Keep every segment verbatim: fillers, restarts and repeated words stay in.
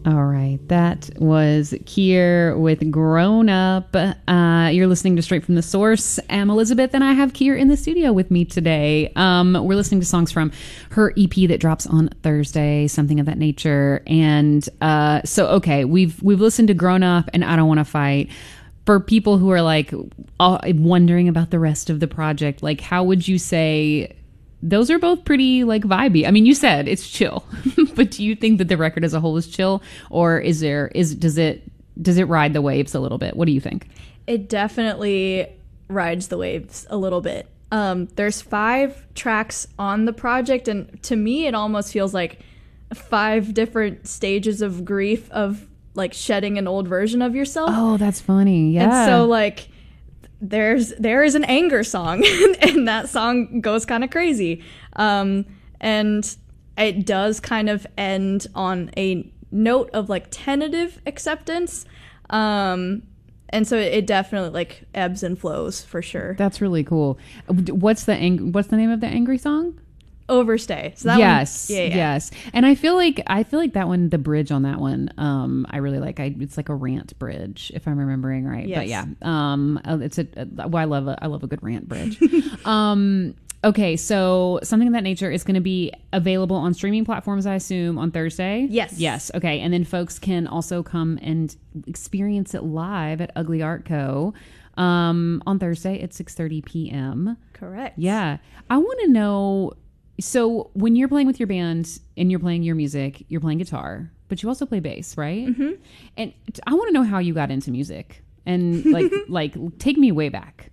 All right, that was Kier with Grown Up. Uh, you're listening to Straight from the Source. I'm Elizabeth, and I have Kier in the studio with me today. Um, we're listening to songs from her E P that drops on Thursday, something of that nature. And uh, so, okay, we've we've listened to Grown Up and I Don't Want to Fight. For people who are like uh, wondering about the rest of the project, like how would you say? Those are both pretty like vibey. I mean, you said it's chill, but do you think that the record as a whole is chill, or is there is does it does it ride the waves a little bit? What do you think? It definitely rides the waves a little bit. Um, there's five tracks on the project, and to me, it almost feels like five different stages of grief of like shedding an old version of yourself. Oh, that's funny. Yeah. And so like. There's there is an anger song, and that song goes kind of crazy, um, and it does kind of end on a note of like tentative acceptance, um, and so it definitely like ebbs and flows for sure. That's really cool. What's the ang- What's the name of the angry song? Overstay. So that yes, one, yeah, yeah. yes. And I feel like I feel like that one, the bridge on that one, um, I really like. I it's like a rant bridge, if I'm remembering right. Yes. But yeah, um, it's a. Well, I love a I love a good rant bridge. um, okay, so something of that nature is going to be available on streaming platforms, I assume, on Thursday. Yes. Yes. Okay, and then folks can also come and experience it live at Ugly Art Co. Um, on Thursday at six thirty p.m. Correct. Yeah, I want to know. So when you're playing with your band and you're playing your music, you're playing guitar, but you also play bass, right? Mm-hmm. And I want to know how you got into music and like, like take me way back.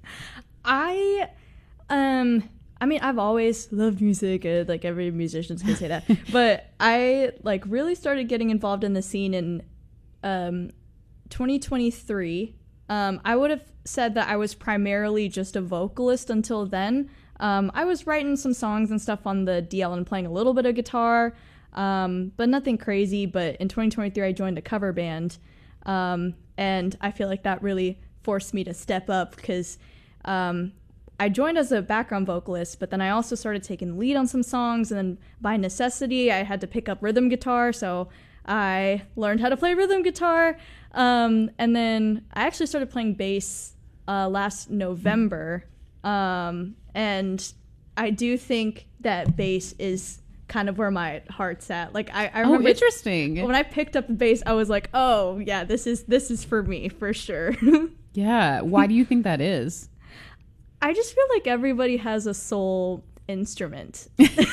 I, um, I mean, I've always loved music. Uh, like every musician's gonna say that, but I like really started getting involved in the scene in, um, twenty twenty-three. Um, I would have said that I was primarily just a vocalist until then. Um, I was writing some songs and stuff on the D L and playing a little bit of guitar, um, but nothing crazy. But in twenty twenty-three, I joined a cover band, um, and I feel like that really forced me to step up because um, I joined as a background vocalist, but then I also started taking lead on some songs, and then by necessity, I had to pick up rhythm guitar, so I learned how to play rhythm guitar, um, and then I actually started playing bass uh, last November. Um, and I do think that bass is kind of where my heart's at. Like I, I remember oh, interesting. When I picked up the bass, I was like, oh yeah, this is, this is for me for sure. Yeah. Why do you think that is? I just feel like everybody has a soul instrument.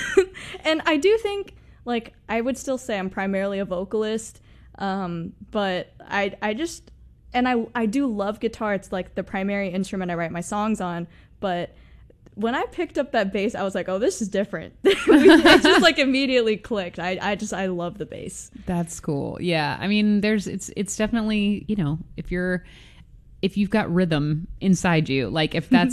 And I do think like, I would still say I'm primarily a vocalist. Um, but I, I just, and I, I do love guitar. It's like the primary instrument I write my songs on. But when I picked up that bass, I was like, oh, this is different. It just like immediately clicked. I, I just, I love the bass. That's cool. Yeah. I mean, there's, it's, it's definitely, you know, if you're, if you've got rhythm inside you, like if that's